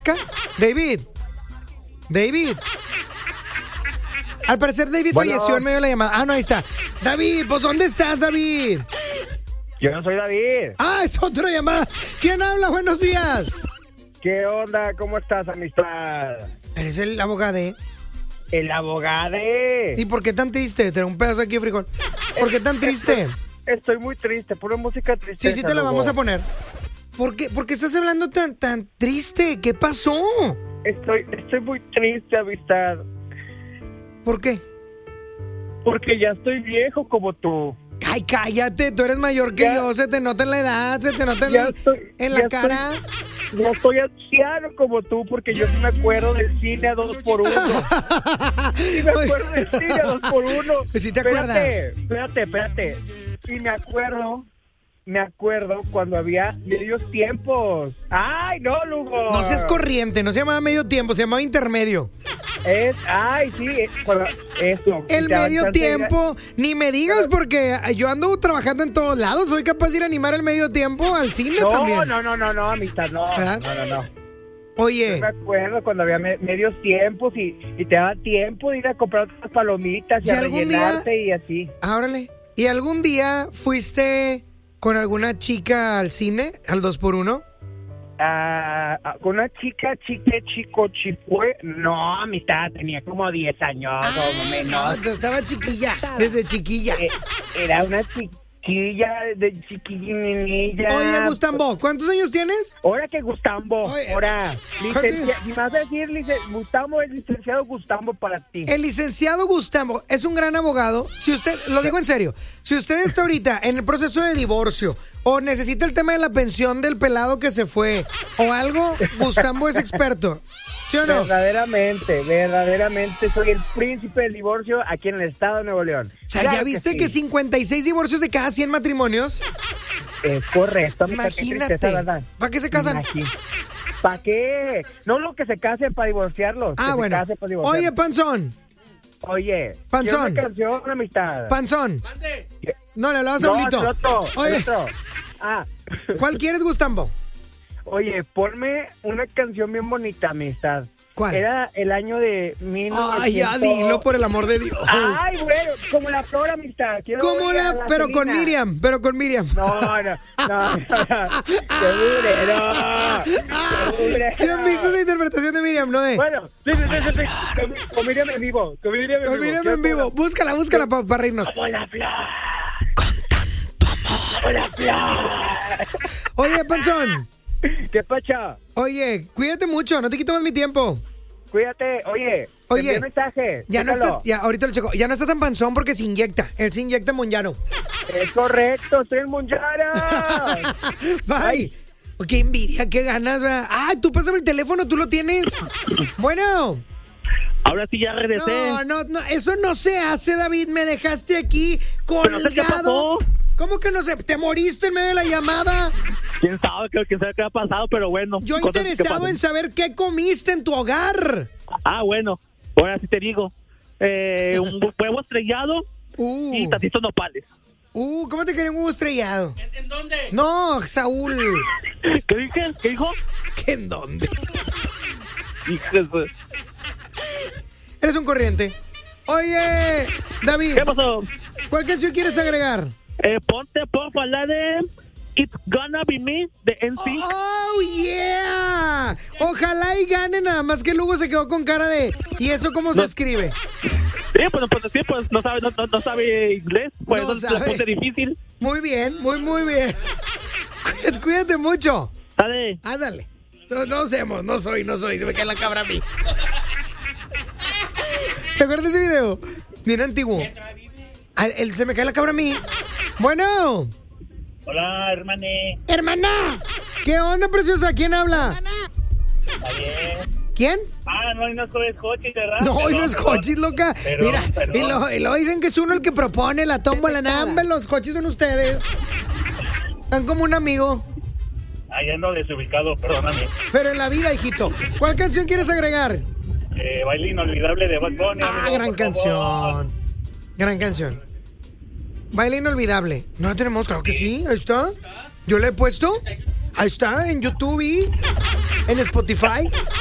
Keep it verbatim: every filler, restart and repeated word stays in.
David. David. Al parecer David bueno. falleció en medio de la llamada. Ah, no, ahí está. David, pues ¿dónde estás, David? Yo no soy David. Ah, es otra llamada. ¿Quién habla? Buenos días. ¿Qué onda? ¿Cómo estás, amistad? Eres el abogado. El abogado. ¿Y por qué tan triste? Te un pedazo aquí de frijol. ¿Por qué tan triste? Estoy, estoy muy triste, pura música triste. Sí, sí te la vamos a poner. ¿Por qué, ¿Por qué estás hablando tan, tan triste? ¿Qué pasó? Estoy, estoy muy triste, amistad. ¿Por qué? Porque ya estoy viejo como tú. Ay, cállate, tú eres mayor que ya, yo, se te nota en la edad, se te nota en, el, estoy, en la cara. Estoy, ya estoy anciano como tú, porque yo sí me acuerdo del cine a dos por uno. Sí me acuerdo del cine a dos por uno. ¿Sí te acuerdas? Espérate, espérate, espérate. Y me acuerdo... Me acuerdo cuando había medios tiempos. ¡Ay, no, Lugo! No seas corriente, no se llamaba medio tiempo, se llamaba intermedio. Es, ¡Ay, sí! Cuando, eso. El medio tiempo, ir... ni me digas porque yo ando trabajando en todos lados. Soy capaz de ir a animar el medio tiempo al cine no, también. No, no, no, no, amistad, no. ¿Ah? No, no, no. Oye. Yo me acuerdo cuando había me medios tiempos y, y te daba tiempo de ir a comprar otras palomitas y, y a rellenarte día... y así. Ah, órale. ¿Y algún día fuiste... ¿con alguna chica al cine, al dos por uno? Uh, con una chica, chique, chico, chipue. No, a mitad, tenía como diez años ah, o menos. No, estaba chiquilla, desde chiquilla. Eh, era una chiquilla, de chiquillilla. Oye, Gustambo, ¿cuántos años tienes? Ahora que Gustambo, ahora. Licencia, si me vas a decir, licen, Gustambo, el licenciado Gustambo para ti. El licenciado Gustambo es un gran abogado. Si usted, lo digo en serio, si usted está ahorita en el proceso de divorcio o necesita el tema de la pensión del pelado que se fue o algo, Gustambo es experto. ¿Sí o no? Verdaderamente, verdaderamente soy el príncipe del divorcio aquí en el estado de Nuevo León. O sea, claro ¿ya viste que, sí. que cincuenta y seis divorcios de cada cien matrimonios? Es correcto. Imagínate. Tristeza, ¿para qué se casan? Imagínate. ¿Para qué? No lo que se casen para divorciarlos. Ah, que bueno. Se para divorciarlos. Oye, Panzón. Oye. Panzón. Una canción, una amistad. Panzón. ¿Mande? No, le hablabas a no, Blito. Otro, Oye. Otro. Ah. ¿Cuál quieres, Gustambo? Oye, ponme una canción bien bonita, amistad. ¿Cuál? Era el año de mil novecientos... Ay, ya dilo, por el amor de Dios. Ay, bueno, como la flor, amistad. Quiero como la, la pero Selena. Con Miriam, pero con Miriam. No, no, no, no, no. Segure, no. Segure, ¿Sí han visto esa interpretación de Miriam, no? Eh? Bueno, sí, sí, sí, sí. Con, con Miriam en vivo, con Miriam en con vivo. Miriam en vivo. Búscala, búscala para pa reírnos. Como la flor. Con tanto amor. Como la flor. Oye, Panzón. ¿Qué pacha? Oye, cuídate mucho, no te quito más mi tiempo. Cuídate, oye, oye, te mensaje. Ya no está, ya, ahorita lo checo. Ya no está tan panzón porque se inyecta. Él se inyecta Monjaro. Es correcto, estoy en Monjaro. Bye. Qué envidia, qué ganas, ¿verdad? Ah, tú pásame el teléfono, tú lo tienes. Bueno. Ahora sí ya regresé. No, no, no, eso no se hace, David. Me dejaste aquí colgado. ¿Pero no sé qué pasó? ¿Cómo que no sé? ¿Te moriste en medio de la llamada? ¿Quién sabe? Creo que sabe qué ha pasado, pero bueno. Yo interesado en saber qué comiste en tu hogar. Ah, bueno. Ahora sí te digo. Eh, un huevo estrellado uh. y tantitos nopales. Uh, ¿cómo te quería un huevo estrellado? ¿En, ¿En dónde? No, Saúl. ¿Qué dije? ¿Qué dijo? ¿Qué en dónde? Hijo. Eres un corriente. Oye, David. ¿Qué pasó? ¿Cuál canción quieres agregar? Eh, ponte, porfa, la de It's Gonna Be Me de N Sync. Oh, yeah. Ojalá y gane, nada más que Lugo se quedó con cara de ¿y eso cómo se no. escribe? Sí, pues, pues, sí, pues no sabe, no, no, no sabe inglés, pues no eso es la puse difícil. Muy bien, muy, muy bien. Cuídate, cuídate mucho. Dale. Ándale. No, no seamos, no soy, no soy, se me cae la cabra a mí. ¿Te acuerdas de ese video? Bien antiguo. El, se me cae la cabra a mí. Bueno. Hola, hermané. ¡Hermana! ¿Qué onda, preciosa? ¿Quién habla? Ayer. ¿Quién? Ah, no, hoy no es Jochis, ¿verdad? No, hoy perdón, no es perdón. Jochis, loca. Perdón, Mira, perdón. Y, lo, y lo dicen que es uno el que propone la tómbola. Nambe, los Jochis son ustedes. Están como un amigo. Ahí ando desubicado, perdóname. Pero en la vida, hijito. ¿Cuál canción quieres agregar? Eh, Baile Inolvidable de Bad Bunny. Ah, amigo, gran canción. Gran canción. Baile Inolvidable. ¿No la tenemos? Claro que sí. Ahí está. ¿Yo le he puesto? Ahí está, en YouTube y en Spotify.